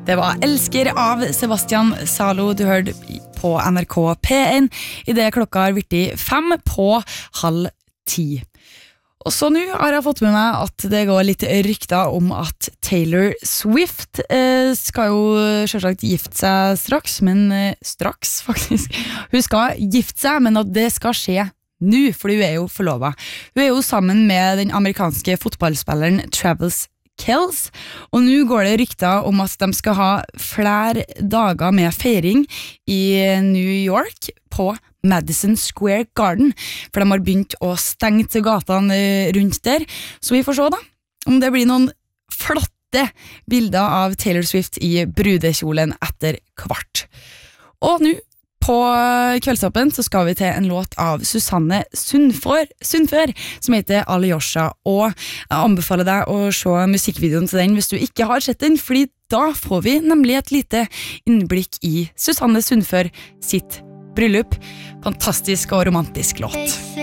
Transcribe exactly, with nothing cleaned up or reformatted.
Det var Elsker av Sebastian Salo du hørte på N R K P én I det klokka har vært fem på halv ti. Og så nå har jeg fått med meg at det går litt rykter om at Taylor Swift eh, skal jo selvsagt gifte seg straks, men eh, straks faktisk. Hun skal gifte seg, men at det skal skje nå, for hun er jo forlovet. Hun er jo sammen med den amerikanske fotballspilleren Travis Kelce, og nå går det rykter om at de skal ha flere dager med feiring I New York på Madison Square Garden, for de har begynt å stenge til gatene rundt der, så vi får se da, om det blir noen flotte bilder av Taylor Swift I brudekjolen etter kvart. Og nå på Kveldsåpen så skal vi til en låt av Susanne Sundfør, Sundfør som heter Alyosha, og jeg anbefaler deg å se musikkvideoen til den hvis du ikke har sett den, fordi da får vi nemlig et lite innblikk I Susanne Sundfør sitt bryllup. Fantastisk og romantisk låt.